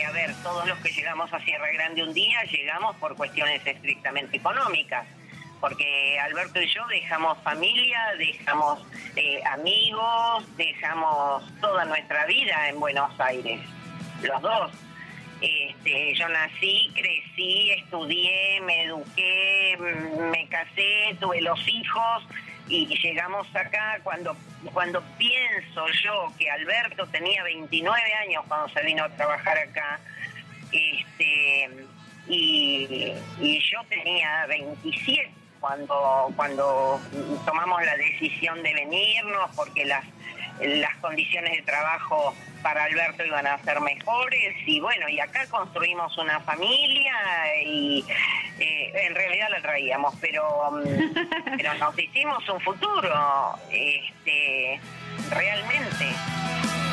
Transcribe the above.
a ver, todos los que llegamos a Sierra Grande un día llegamos por cuestiones estrictamente económicas, porque Alberto y yo dejamos familia, dejamos amigos, dejamos toda nuestra vida en Buenos Aires, los dos. Yo nací, crecí, estudié, me eduqué, me casé, tuve los hijos y llegamos acá cuando pienso yo que Alberto tenía 29 años cuando se vino a trabajar acá, y yo tenía 27 cuando tomamos la decisión de venirnos, porque las condiciones de trabajo para Alberto iban a ser mejores, y bueno, y acá construimos una familia y en realidad la traíamos, pero nos hicimos un futuro, realmente.